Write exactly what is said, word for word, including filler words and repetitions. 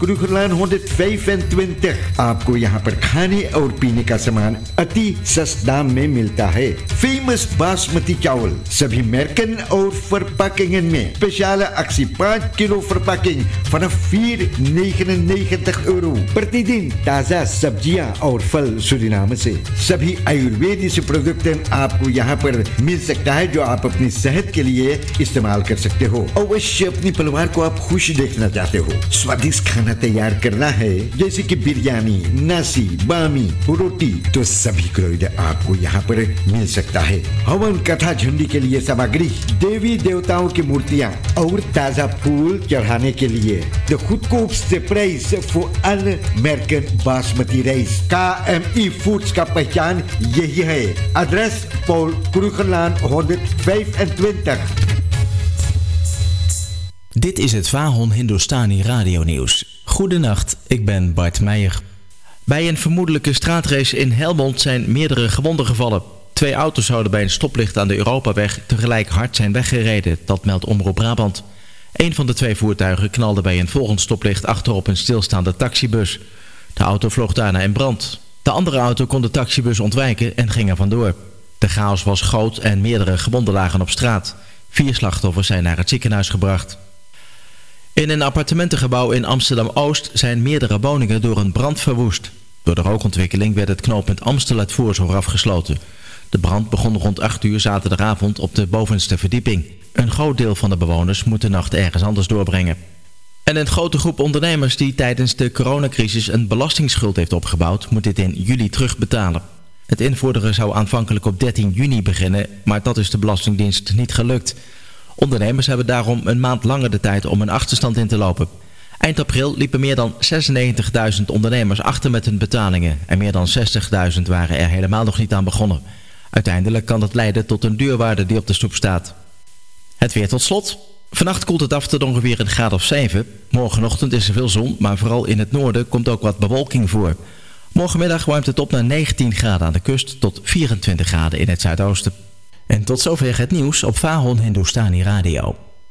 क्रूखरलान हंड्रेड आपको यहाँ पर खाने और पीने का सामान अति सस्ते दाम में मिलता है। फेमस बासमती चावल सभी अमेरिकन और verpakkingen में स्पेशल actie पाँच kilo verpakking vanaf vier negenennegentig euro प्रतिदिन। ताजा सब्जियां और फल सूरीनाम से सभी आयुर्वेदिक प्रोडक्ट आपको यहाँ पर मिल सकता है जो आप अपनी सेहत के लिए इस्तेमाल कर सकते हो। अवश्य अपनी परिवार को आप खुश देखना चाहते हो, स्वादिष्ट खाना तैयार करना है जैसे कि बिरयानी, नासी, बामी, रोटी, तो सभी क्रोइड आपको यहाँ पर मिल सकता है। हवन कथा झंडी के लिए सामग्री, देवी देवताओं की मूर्तियाँ और ताजा फूल चढ़ाने के लिए the goedkoopste prijs voor alle merken basmati राइस। का एम ई फूड्स का पहचान यही है। एड्रेस पॉल क्रूखरlaan honderdvijfentwintig। Dit is het Vahon Hindustani Radio Nieuws. Goedenacht, ik ben Bart Meijer. Bij een vermoedelijke straatrace in Helmond zijn meerdere gewonden gevallen. Twee auto's zouden bij een stoplicht aan de Europaweg tegelijk hard zijn weggereden, dat meldt Omroep Brabant. Een van de twee voertuigen knalde bij een volgend stoplicht achter op een stilstaande taxibus. De auto vloog daarna in brand. De andere auto kon de taxibus ontwijken en ging er vandoor. De chaos was groot en meerdere gewonden lagen op straat. Vier slachtoffers zijn naar het ziekenhuis gebracht. In een appartementengebouw in Amsterdam-Oost zijn meerdere woningen door een brand verwoest. Door de rookontwikkeling werd het knooppunt Amstel uit Voorzorg afgesloten. De brand begon rond acht uur zaterdagavond op de bovenste verdieping. Een groot deel van de bewoners moet de nacht ergens anders doorbrengen. En een grote groep ondernemers die tijdens de coronacrisis een belastingsschuld heeft opgebouwd, moet dit in juli terugbetalen. Het invorderen zou aanvankelijk op dertien juni beginnen, maar dat is de Belastingdienst niet gelukt. Ondernemers hebben daarom een maand langer de tijd om een achterstand in te lopen. Eind april liepen meer dan zesennegentigduizend ondernemers achter met hun betalingen en meer dan zestigduizend waren er helemaal nog niet aan begonnen. Uiteindelijk kan dat leiden tot een duurwaarde die op de stoep staat. Het weer tot slot. Vannacht koelt het af tot ongeveer een graad of zeven. Morgenochtend is er veel zon, maar vooral in het noorden komt ook wat bewolking voor. Morgenmiddag warmt het op naar negentien graden aan de kust tot vierentwintig graden in het zuidoosten. En tot zover het nieuws op Vahon Hindustani Radio.